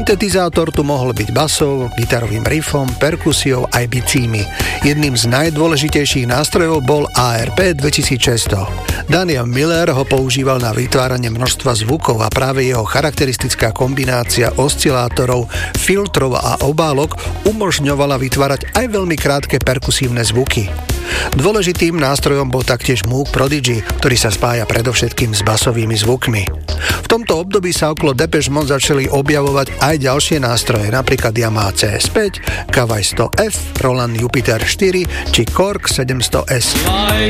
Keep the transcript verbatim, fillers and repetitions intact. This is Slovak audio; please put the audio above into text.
Syntetizátor tu mohol byť basov, gitarovým riffom, perkusiou aj bicími. Jedným z najdôležitejších nástrojov bol á er pé dvetisícšesťsto. Daniel Miller ho používal na vytváranie množstva zvukov a práve jeho charakteristická kombinácia oscilátorov, filtrov a obálok umožňovala vytvárať aj veľmi krátke perkusívne zvuky. Dôležitým nástrojom bol taktiež Moog Prodigy, ktorý sa spája predovšetkým s basovými zvukmi. V tomto období sa okolo Depeche Mode začali objavovať aj ďalšie nástroje, napríklad Yamaha cé es päť, Kawai sto ef, Roland Jupiter štyri či Korg sedemsto es.